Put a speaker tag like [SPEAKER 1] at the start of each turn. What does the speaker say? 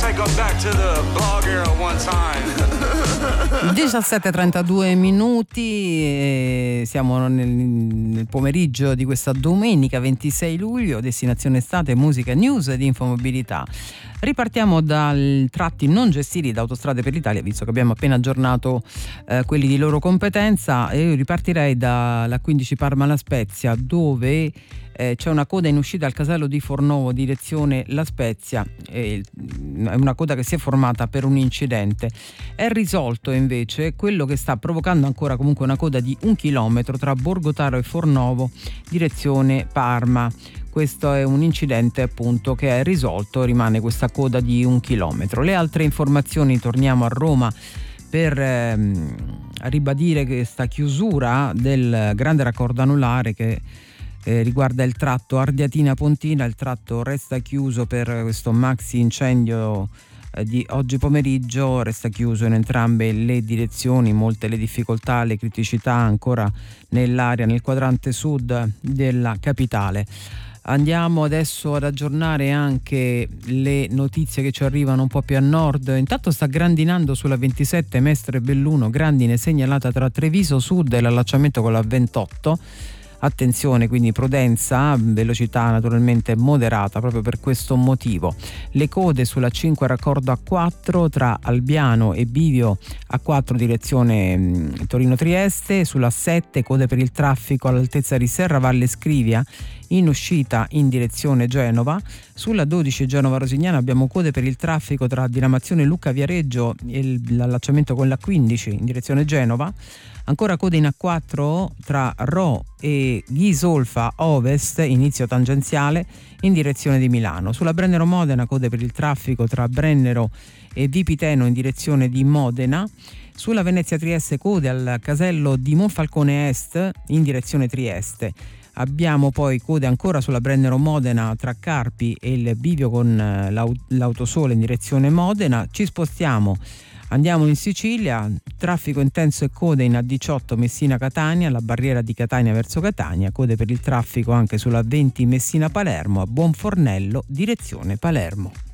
[SPEAKER 1] take her back to the blog era one time.
[SPEAKER 2] 17:32 minuti, siamo nel pomeriggio di questa domenica 26 luglio, destinazione estate, musica, news ed infomobilità. Ripartiamo dai tratti non gestiti da Autostrade per l'Italia, visto che abbiamo appena aggiornato quelli di loro competenza, e io ripartirei dalla 15 Parma La Spezia, dove c'è una coda in uscita al casello di Fornovo direzione La Spezia. È una coda che si è formata per un incidente. È risolto invece quello che sta provocando ancora comunque una coda di 1 chilometro tra Borgotaro e Fornovo direzione Parma. Questo è un incidente appunto che è risolto, rimane questa coda di 1 chilometro. Le altre informazioni, torniamo a Roma per ribadire questa chiusura del grande raccordo anulare che riguarda il tratto Ardiatina-Pontina. Il tratto resta chiuso per questo maxi incendio di oggi pomeriggio, resta chiuso in entrambe le direzioni, molte le difficoltà, le criticità ancora nell'area, nel quadrante sud della capitale. Andiamo adesso ad aggiornare anche le notizie che ci arrivano un po' più a nord. Intanto sta grandinando sulla 27 Mestre Belluno, grandine segnalata tra Treviso Sud e l'allacciamento con la 28. Attenzione, quindi prudenza, velocità naturalmente moderata proprio per questo motivo. Le code sulla 5 raccordo A4 tra Albiano e Bivio A4 direzione Torino-Trieste, sulla 7 code per il traffico all'altezza di Serravalle Scrivia in uscita in direzione Genova, sulla 12 Genova-Rosignano abbiamo code per il traffico tra diramazione Lucca-Viareggio e l'allacciamento con la 15 in direzione Genova. Ancora code in A4 tra Ro e Ghisolfa Ovest, inizio tangenziale in direzione di Milano. Sulla Brennero Modena code per il traffico tra Brennero e Vipiteno in direzione di Modena. Sulla Venezia Trieste code al casello di Monfalcone Est in direzione Trieste. Abbiamo poi code ancora sulla Brennero Modena tra Carpi e il bivio con l'Autosole in direzione Modena. Ci spostiamo. Andiamo in Sicilia, traffico intenso e code in A18 Messina-Catania, la barriera di Catania verso Catania, code per il traffico anche sulla 20 Messina-Palermo, a Buonfornello, direzione Palermo.